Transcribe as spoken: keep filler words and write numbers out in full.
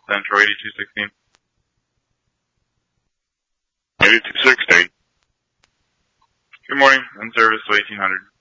Central eighty-two sixteen. eighty-two sixteen. Good morning. In service to eighteen hundred.